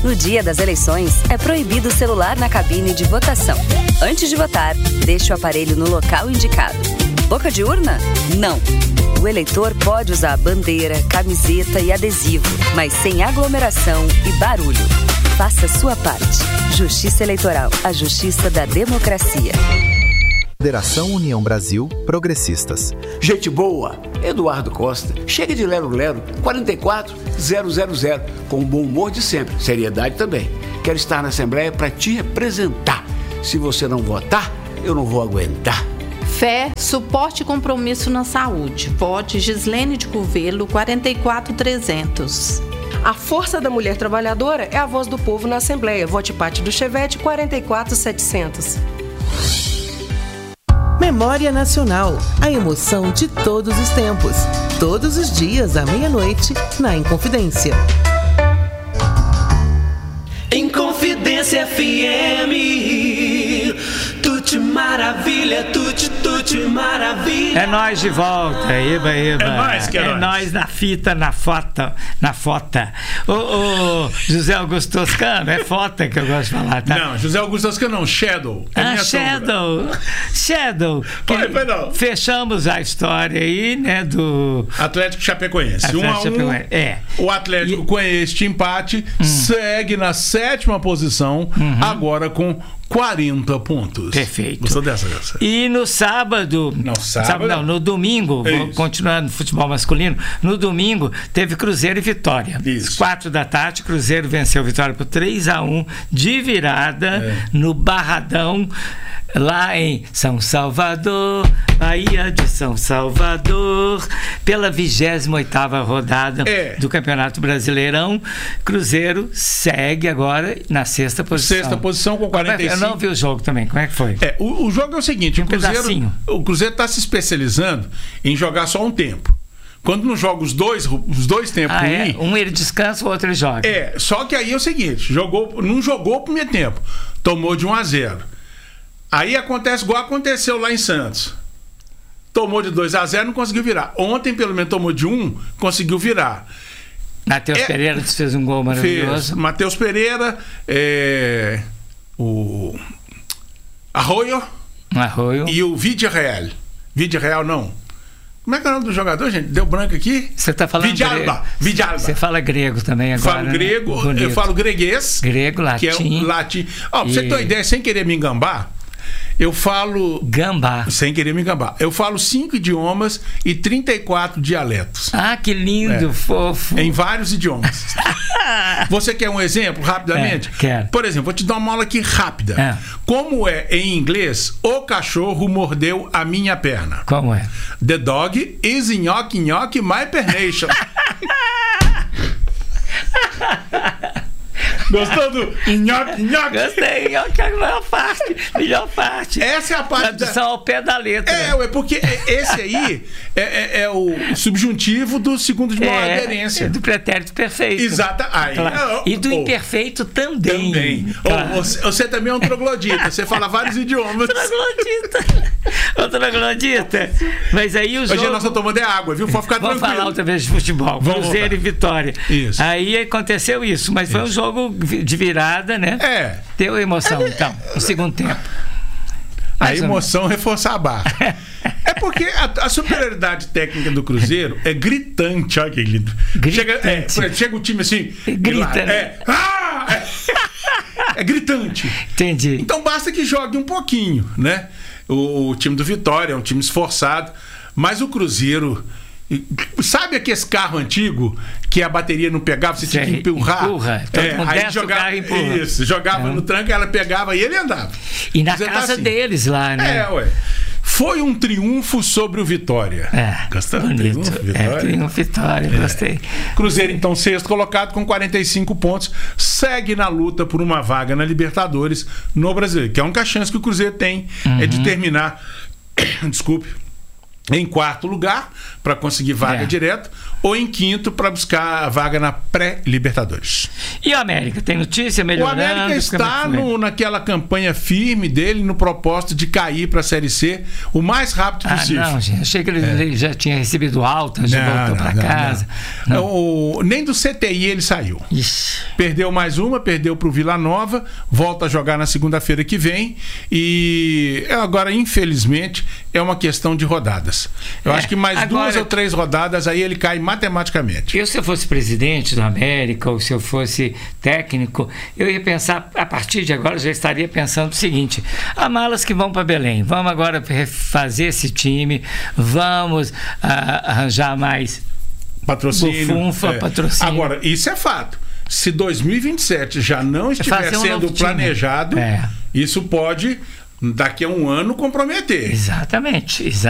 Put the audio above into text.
No dia das eleições, é proibido o celular na cabine de votação. Antes de votar, deixe o aparelho no local indicado. Boca de urna? Não. O eleitor pode usar bandeira, camiseta e adesivo, mas sem aglomeração e barulho. Faça sua parte. Justiça Eleitoral, a justiça da democracia. Federação União Brasil Progressistas. Gente boa, Eduardo Costa. Chega de lero-lero, 44000, com o bom humor de sempre, seriedade também. Quero estar na Assembleia para te representar. Se você não votar, eu não vou aguentar. Fé, suporte e compromisso na saúde. Vote Gislene de Curvelo, 44300. A força da mulher trabalhadora é a voz do povo na Assembleia. Vote Pátio do Chevette, 44700. Memória Nacional, a emoção de todos os tempos. Todos os dias, à meia-noite, na Inconfidência. Inconfidência FM, tutti maravilha, tutti maravilha. É nós de volta, eba. É nós que é nós na fita, na fota. Ô, José Augusto Toscano, é fota que eu gosto de falar, tá? Não, José Augusto Toscano não, Shadow. Shadow. Não. Fechamos a história aí, né, do Atlético Chapecoense. 1-1. É. O Atlético, com este empate, segue na 7ª posição, agora com 40 pontos. Perfeito. Gostou dessa, Garça? E no sábado... no domingo, vou continuar no futebol masculino, no domingo teve Cruzeiro e Vitória. Isso. 4 da tarde, Cruzeiro venceu Vitória por 3-1 de virada no Barradão, lá em São Salvador, Bahia de São Salvador, pela 28ª rodada do Campeonato Brasileirão. Cruzeiro segue agora na 6ª posição. 6ª posição com 45. Eu não vi o jogo também, como é que foi? O jogo é o seguinte, o Cruzeiro está se especializando em jogar só um tempo. Quando não joga os dois tempos ruins... Um ele descansa, o outro ele joga. Só que aí é o seguinte, não jogou o primeiro tempo, tomou de 1-0. Aí acontece igual aconteceu lá em Santos. Tomou de 2-0, não conseguiu virar. Ontem, pelo menos, tomou de 1, conseguiu virar. Matheus Pereira fez um gol maravilhoso. Matheus Pereira, o Arroio e o Villarreal. Villarreal não. Como é que é o nome do jogador, gente? Deu branco aqui? Você está falando Villalba. Você fala grego também agora. Falo grego, eu falo greguês. Grego, latim. Que é o latim. Pra você ter uma ideia, sem querer me engambar, eu falo... Gambá. Sem querer me engambar. Eu falo 5 idiomas e 34 dialetos. Ah, que lindo, fofo. Em vários idiomas. Você quer um exemplo, rapidamente? Quero. Por exemplo, vou te dar uma aula aqui rápida. Como é, em inglês, o cachorro mordeu a minha perna? Como é? The dog is nhoque my pernation. Gostou do nhoque? Gostei, nhoque é a melhor parte. Essa é a parte tradução ao pé da letra. Porque esse aí é o subjuntivo do segundo de maior aderência. Do pretérito perfeito. Exato. Claro. E do imperfeito também. Claro. Você também é um troglodita. Você fala vários idiomas. Troglodita. Mas aí o jogo... Hoje nós estamos tomando água, viu? Pode ficar tranquilo. Vamos falar outra vez de futebol. Cruzeiro e Vitória. Isso. Aí aconteceu isso. Mas foi um jogo de virada, né? Deu emoção, então, no segundo tempo. A emoção reforçar a barra. É porque a superioridade técnica do Cruzeiro é gritante. Olha que lindo. Chega o time assim. Grita, é gritante. Entendi. Então basta que jogue um pouquinho, né? O time do Vitória é um time esforçado, mas o Cruzeiro... Sabe aquele carro antigo que a bateria não pegava, você tinha que empurrar? Aí jogava no tranco, ela pegava e ele andava. E na casa deles lá, né? Foi um triunfo sobre o Vitória. Gostou? Bonito. Triunfo Vitória, gostei. Cruzeiro, então, 6º colocado com 45 pontos, segue na luta por uma vaga na em quarto lugar, para conseguir vaga direto, ou em quinto, para buscar a vaga na pré-Libertadores. E o América? Tem notícia melhorando? O América está naquela campanha firme dele, no propósito de cair para a Série C o mais rápido possível. Não, gente, achei que ele já tinha recebido alta, já voltou para casa. Não. Nem do CTI ele saiu. Ixi. Perdeu mais uma, perdeu para o Vila Nova, volta a jogar na segunda-feira que vem, e agora, infelizmente, é uma questão de rodadas. Eu acho que mais agora, 2 ou 3 rodadas, aí ele cai matematicamente. Se eu fosse presidente do América, ou se eu fosse técnico, eu ia pensar, a partir de agora, eu já estaria pensando o seguinte: há malas que vão para Belém, vamos agora refazer esse time, vamos arranjar mais patrocínio. Patrocínio. Agora, isso é fato. Se 2027 já não estiver sendo planejado, isso pode, daqui a um ano, comprometer. Exatamente.